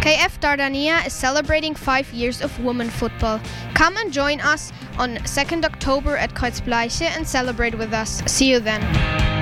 KF Dardania is celebrating 5 years of women football. Come and join us on 2nd October at Kreuzbleiche and celebrate with us. See you then.